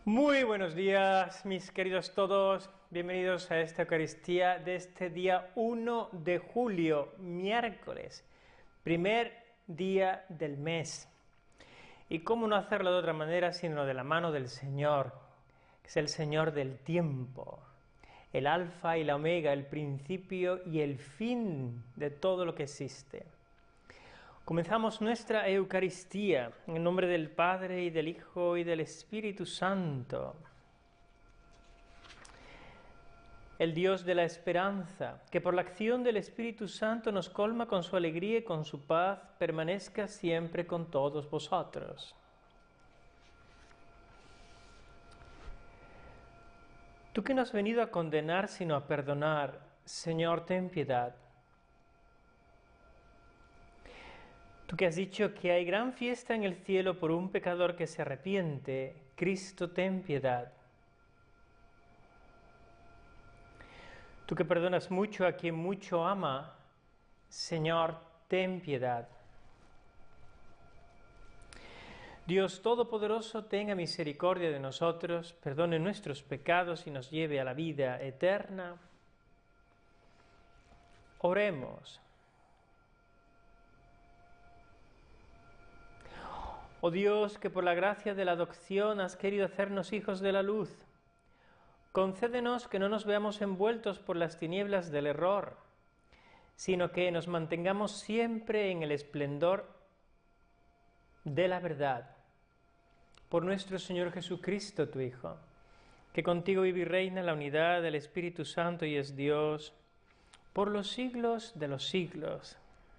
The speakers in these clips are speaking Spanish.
Muy buenos días, mis queridos todos. Bienvenidos a esta Eucaristía de este día 1 de julio, miércoles, primer día del mes. Y cómo no hacerlo de otra manera sino de la mano del Señor, que es el Señor del tiempo, el alfa y la omega, el principio y el fin de todo lo que existe. Comenzamos nuestra Eucaristía en el nombre del Padre y del Hijo y del Espíritu Santo. El Dios de la esperanza, que por la acción del Espíritu Santo nos colma con su alegría y con su paz, permanezca siempre con todos vosotros. Tú que no has venido a condenar sino a perdonar, Señor, ten piedad. Tú que has dicho que hay gran fiesta en el cielo por un pecador que se arrepiente, Cristo, ten piedad. Tú que perdonas mucho a quien mucho ama, Señor, ten piedad. Dios Todopoderoso, tenga misericordia de nosotros, perdone nuestros pecados y nos lleve a la vida eterna. Oremos. Oh Dios, que por la gracia de la adopción has querido hacernos hijos de la luz, concédenos que no nos veamos envueltos por las tinieblas del error, sino que nos mantengamos siempre en el esplendor de la verdad. Por nuestro Señor Jesucristo, tu Hijo, que contigo vive y reina en la unidad del Espíritu Santo y es Dios, por los siglos de los siglos.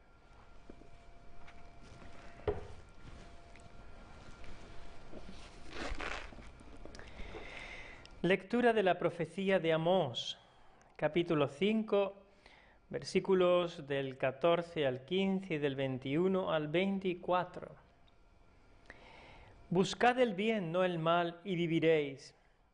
Lectura de la profecía de Amós, capítulo 5, versículos del 14 al 15 y del 21 al 24. Buscad el bien, no el mal, y viviréis.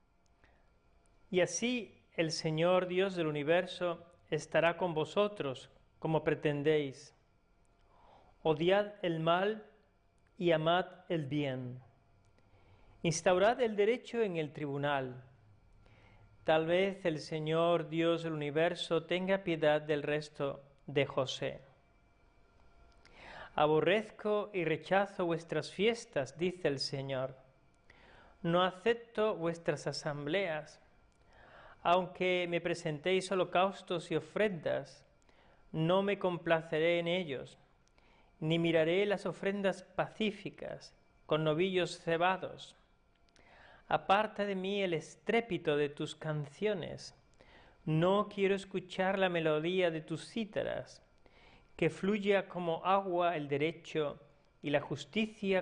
Y así el Señor Dios del universo estará con vosotros, como pretendéis. Odiad el mal y amad el bien. Instaurad el derecho en el tribunal. Tal vez el Señor Dios del universo tenga piedad del resto de José. Aborrezco y rechazo vuestras fiestas, dice el Señor. No acepto vuestras asambleas. Aunque me presentéis holocaustos y ofrendas, no me complaceré en ellos, ni miraré las ofrendas pacíficas con novillos cebados. Aparta de mí el estrépito de tus canciones. No quiero escuchar la melodía de tus cítaras. Que fluya como agua el derecho y la justicia